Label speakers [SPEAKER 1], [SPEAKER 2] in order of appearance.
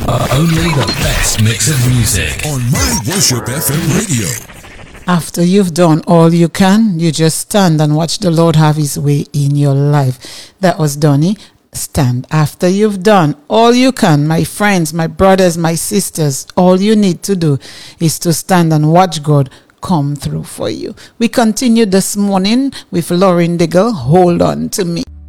[SPEAKER 1] Only the best mix of music
[SPEAKER 2] on My Worship FM radio.
[SPEAKER 3] After you've done all you can, you just stand and watch the Lord have his way in your life. That was Donny. Stand. After you've done all you can, my friends, my brothers, my sisters, all you need to do is to stand and watch God come through for you. We continue this morning with Lauren Diggle. Hold on to me.